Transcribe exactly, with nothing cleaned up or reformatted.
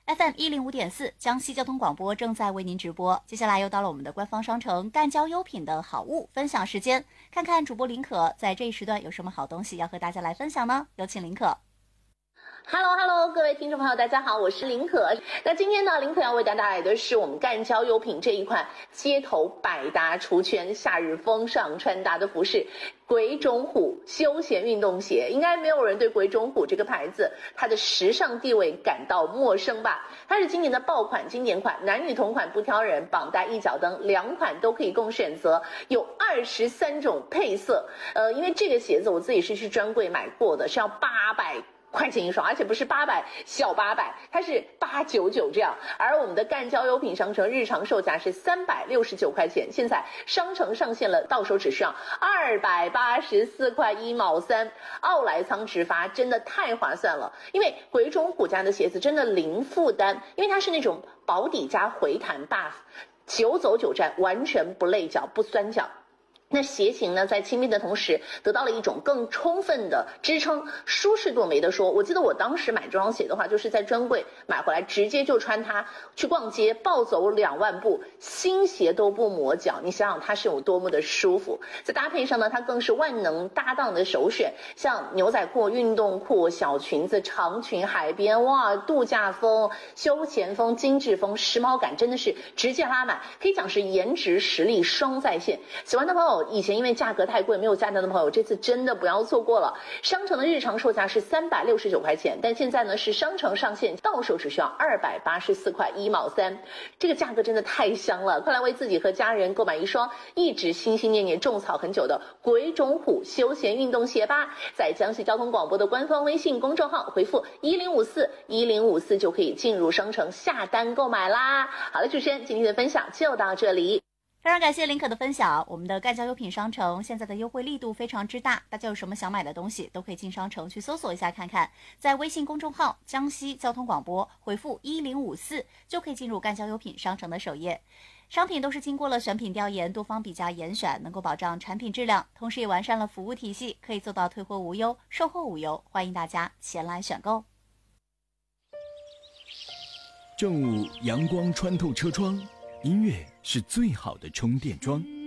F M 一零五点四，江西交通广播正在为您直播。接下来又到了我们的官方商城赣交优品的好物分享时间，看看主播林可在这一时段有什么好东西要和大家来分享呢？有请林可。 Hello Hello， 各位听众朋友，大家好，我是林可。那今天呢，林可要为大家带来的是我们赣交优品这一款街头百搭出圈、夏日风尚穿搭的服饰——鬼冢虎休闲运动鞋。应该没有人对鬼冢虎这个牌子它的时尚地位感到陌生吧？它是今年的爆款经典款，男女同款不挑人，绑带一脚蹬，两款都可以供选择，有二十三种配色。呃，因为这个鞋子我自己是去专柜买过的，是要八百。块钱一双，而且不是八百小八百，它是八九九这样。而我们的赣交优品商城日常售价是三百六十九块钱，现在商城上线了，到手只需要二百八十四块一毛三，奥莱仓直发，真的太划算了。因为鬼冢虎家的鞋子真的零负担，因为它是那种薄底加回弹 buff， 久走久站，完全不累脚不酸脚。那鞋型呢，在轻便的同时，得到了一种更充分的支撑，舒适度没得说。我记得我当时买这双鞋的话，就是在专柜买回来，直接就穿它去逛街，暴走两万步，新鞋都不磨脚。你想想它是有多么的舒服。再搭配上呢，它更是万能搭档的首选，像牛仔裤、运动裤、小裙子、长裙、海边，哇，度假风、休闲风、精致风，时髦感真的是直接拉满，可以讲是颜值实力双在线。喜欢的朋友，以前因为价格太贵没有下单的朋友，这次真的不要错过了。商城的日常售价是三百六十九块钱，但现在呢是商城上线，到手只需要二百八十四块一毛三，这个价格真的太香了！快来为自己和家人购买一双一直心心念念种草很久的鬼冢虎休闲运动鞋吧！在江西交通广播的官方微信公众号回复一零五四一零五四就可以进入商城下单购买啦。好了，主持人今天的分享就到这里。 非常感谢林可的分享。我们的赣交优品商城现在的优惠力度非常之大，大家有什么想买的东西都可以进商城去搜索一下看看，在微信公众号江西交通广播回复一零五四就可以进入赣交优品商城的首页。商品都是经过了选品调研，多方比价严选，能够保障产品质量，同时也完善了服务体系，可以做到退货无忧、售后无忧，欢迎大家前来选购。 正午阳光穿透车窗，音乐是最好的充电桩。